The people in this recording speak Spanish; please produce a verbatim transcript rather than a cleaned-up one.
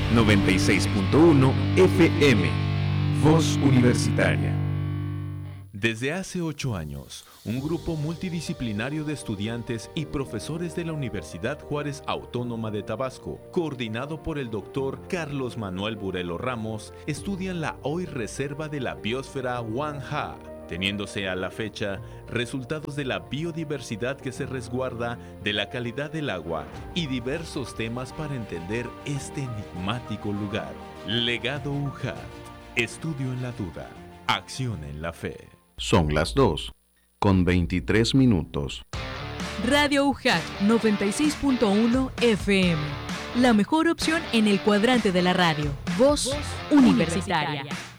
noventa y seis punto uno F M, Voz Universitaria. Desde hace ocho años, un grupo multidisciplinario de estudiantes y profesores de la Universidad Juárez Autónoma de Tabasco, coordinado por el doctor Carlos Manuel Burelo Ramos, estudian la hoy reserva de la biosfera Huanjá, teniéndose a la fecha resultados de la biodiversidad que se resguarda, de la calidad del agua y diversos temas para entender este enigmático lugar. Legado U J A T, estudio en la duda, acción en la fe. Son las dos, con veintitrés minutos. Radio U J A T noventa y seis punto uno F M, la mejor opción en el cuadrante de la radio. Voz, Voz Universitaria. Universitaria.